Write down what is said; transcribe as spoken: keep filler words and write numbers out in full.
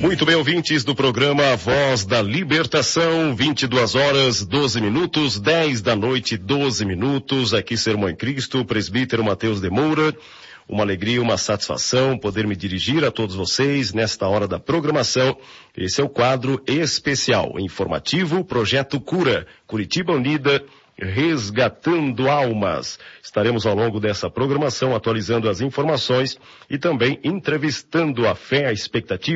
Muito bem, ouvintes do programa Voz da Libertação, vinte e duas horas, doze minutos, dez da noite, doze minutos, aqui Sermão em Cristo, presbítero Mateus de Moura. Uma alegria, uma satisfação poder me dirigir a todos vocês nesta hora da programação. Esse é o quadro especial, informativo, Projeto Cura, Curitiba Unida, Resgatando Almas. Estaremos ao longo dessa programação atualizando as informações e também entrevistando a fé, a expectativa